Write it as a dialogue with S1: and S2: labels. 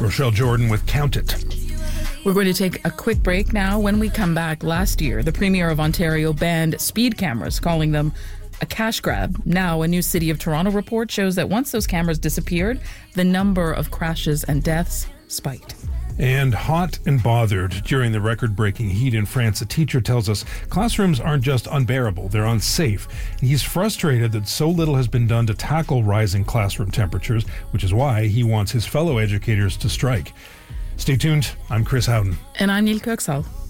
S1: Rochelle Jordan with Count It.
S2: We're going to take a quick break now. When we come back, last year, the Premier of Ontario banned speed cameras, calling them a cash grab. Now, a new City of Toronto report shows that once those cameras disappeared, the number of crashes and deaths spiked.
S1: And hot and bothered during the record-breaking heat in France, a teacher tells us classrooms aren't just unbearable, they're unsafe. And he's frustrated that so little has been done to tackle rising classroom temperatures, which is why he wants his fellow educators to strike. Stay tuned. I'm Chris Howden.
S2: And I'm Neil Kirksall.